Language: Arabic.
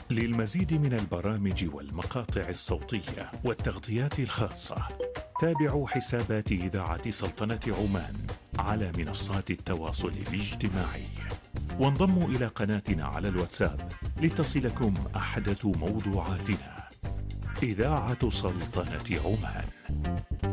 للمزيد من البرامج والمقاطع الصوتية والتغطيات الخاصة، تابعوا حسابات إذاعة سلطنة عمان على منصات التواصل الاجتماعي، وانضموا إلى قناتنا على الواتساب لتصلكم أحدث موضوعاتنا. إذاعة سلطنة عمان.